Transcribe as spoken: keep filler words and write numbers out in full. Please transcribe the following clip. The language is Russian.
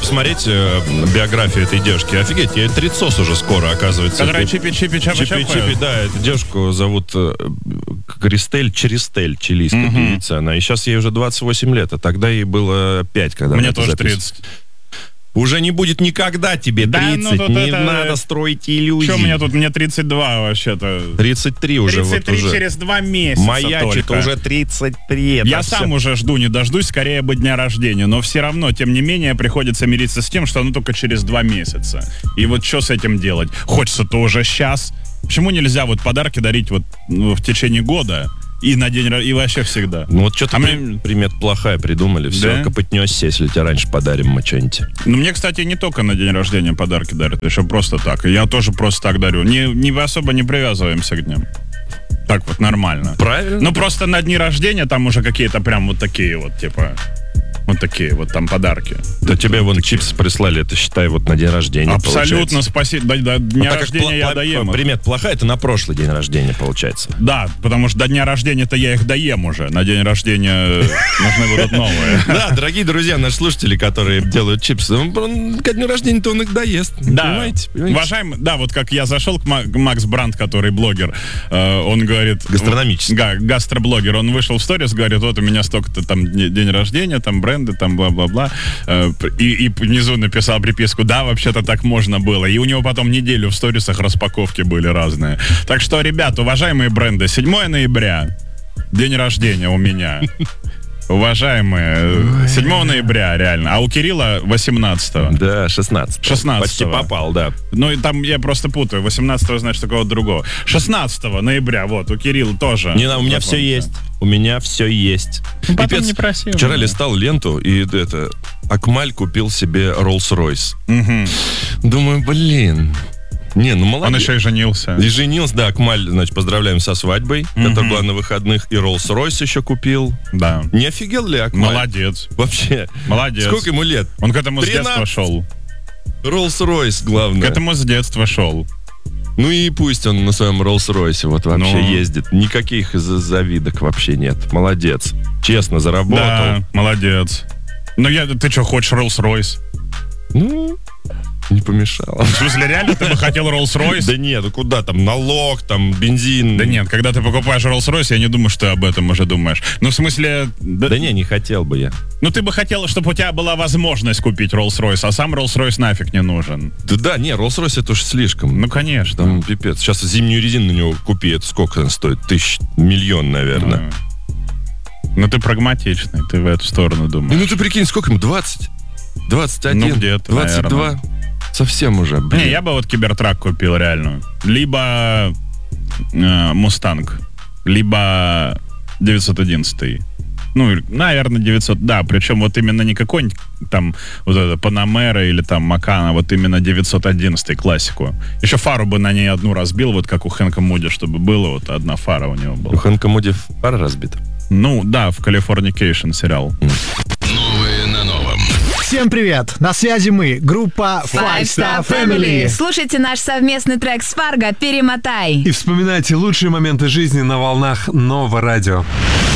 посмотреть э, биографию этой девушки. Офигеть, ей тридцать уже скоро, оказывается. Которая чипи-чипи Чипи-чипи, да, эту девушку зовут э, Кристель Чиристель, чилийская Мгм. певица. Она, и сейчас ей уже двадцать восемь лет, а тогда ей было пять, когда Мне она это тоже записывала. тридцать. Уже не будет никогда тебе Да, тридцать, ну тут не это- надо строить иллюзии. Что у меня тут? Мне тридцать два вообще-то. тридцать три уже, тридцать три вот уже. через два месяца Маячит только. уже тридцать три. это Я всё. сам уже жду, не дождусь, скорее бы дня рождения. Но все равно, тем не менее, приходится мириться с тем, что оно только через два месяца. И вот что с этим делать? Хочется-то уже сейчас. Почему нельзя вот подарки дарить вот ну, в течение года и на день ро- и вообще всегда? Ну вот что-то А при- мне- примет плохая придумали. Все, Да? копытнешься, если тебе раньше подарим мы что-нибудь. Ну, мне, кстати, не только на день рождения подарки дарят, еще просто так. И я тоже просто так дарю. Не, не особо не привязываемся к дням. Так вот, нормально. Правильно? Ну, просто на дни рождения там уже какие-то прям вот такие вот, типа... Вот такие вот там подарки. Да тебе вон чипсы прислали, это считай вот на день рождения. Абсолютно спасибо. До, до дня Ну, так как рождения пла- я пла- доем их. Примет плохая, это на прошлый день рождения получается. Да, потому что до дня рождения-то я их доем уже. На день рождения нужны будут новые. Да, дорогие друзья, наши слушатели, которые делают чипсы, он, он, ко дню рождения-то он их доест. Да, Понимаете? Понимаете? уважаемый, да, вот как я зашел к, Ма- к Макс Брандт, который блогер, э, он говорит... Гастрономический. Да, гастроблогер, он вышел в сторис, говорит, вот у меня столько-то там дне- день рождения, там бренды, там бла-бла-бла. Э, и, и внизу написал приписку, да, вообще-то так можно было. И у него потом неделю в сторисах распаковки были разные. Так что, ребят, уважаемые бренды, седьмое ноября, день рождения у меня. Уважаемые, седьмого ноября, реально. А у Кирилла восемнадцатого. Да, шестнадцать. шестнадцатого. Почти попал, да. Ну, и там я просто путаю. восемнадцатого, значит, такого другого. шестнадцатого ноября, вот, у Кирилла тоже. Не, у меня все Запомните. есть. У меня все есть. Ну, потом Пипец, не проси вчера меня. листал ленту, и это... Акмаль купил себе Rolls-Royce. Мгм. Думаю, блин. Не, ну Он молодец. еще и женился. И женился, да, Акмаль, значит, поздравляем со свадьбой, Мгм. которая была на выходных, и Rolls-Royce еще купил. Да. Не офигел ли Акмаль? Молодец. Вообще. Молодец. Сколько ему лет? Он к этому с тринадцать. детства шел. Rolls-Royce, К главное. этому с детства шел. Ну и пусть он на своем Rolls-Royce вот вообще Ну. ездит. Никаких за- завидок вообще нет. Молодец. Честно заработал. Да, молодец. Ну, я, ты что, хочешь Rolls-Royce? Ну, не помешало. В смысле, реально ты бы хотел Rolls-Royce? Да нет, ну куда там, налог, там, бензин. Да нет, когда ты покупаешь Rolls-Royce, я не думаю, что ты об этом уже думаешь. Ну, в смысле... Да, Да не, не хотел бы я. ну, ты бы хотел, чтобы у тебя была возможность купить Rolls-Royce, а сам Rolls-Royce нафиг не нужен. Да, да не, Rolls-Royce это уж слишком. Ну, конечно. Там пипец. Сейчас зимнюю резину на него купи, это сколько она стоит? Тысяч, миллион, наверное. Ну, ты прагматичный, ты в эту сторону Ну, думаешь. ну ты прикинь, сколько ему? двадцать? двадцать один? Ну, где-то, двадцать два? Совсем уже, блин. Не, я бы вот Кибертрак купил реально. Либо э, Мустанг, либо девятьсот одиннадцать. Ну, наверное, девятьсот, да, причем вот именно не какой-нибудь там вот это Панамера или там Макана, вот именно девятьсот одиннадцать классику. Еще фару бы на ней одну разбил, вот как у Хэнка Муди, чтобы было, вот одна фара у него У была. Хэнка Муди пара разбита. Ну, да, в Californication сериал. Новое на новом. Всем привет! На связи мы, группа Five Star Family. Слушайте наш совместный трек с Фарго «Перемотай». И вспоминайте лучшие моменты жизни на волнах Нового радио.